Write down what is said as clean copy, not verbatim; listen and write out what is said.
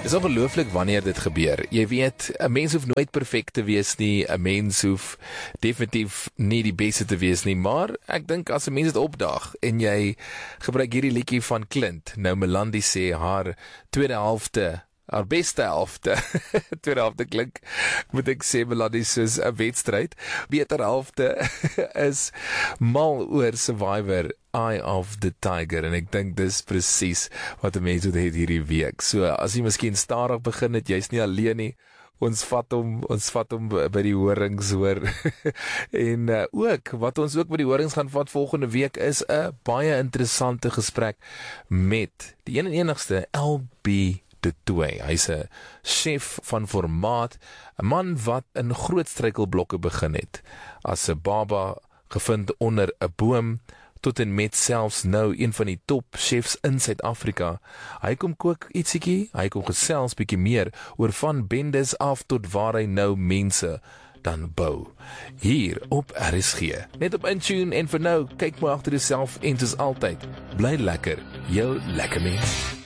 Is ongelooflik wanneer dit gebeur. Jy weet, 'n mens hoef nooit perfek te wees nie, 'n mens hoef definitief nie die beste te wees nie, maar ek dink as 'n mens dit opdaag en jy gebruik hierdie liedjie van Clint, nou Melanie sê haar tweede helfte, haar beste helfte, tweede helfte klink, moet ek sê Melanie soos 'n wedstryd, beter helfte is mal oor Survivor, Eye of the Tiger, en ek dink dis presies wat 'n mens moet hê hierdie week. So, as jy miskien stadig begin het, jy's nie alleen nie, ons vat hom by die horings hoor. En ook, wat ons ook by die horings gaan vat volgende week is 'n baie interessante gesprek met die een en enigste LB De Tooy. Hy's 'n chef van formaat, 'n man wat in groot struikelblokke begin het, as 'n baba gevind onder 'n boom, tot en met selfs nou een van die top chefs in Suid-Afrika. Hy kom kook ietsiekie, hy kom gesels bietjie meer oor van bendes af tot waar hy nou mense dan bou. Hier op RSG. Net op Intune en vir nou, kyk maar agter jouself en soos altyd, bly lekker, jou lekker mens.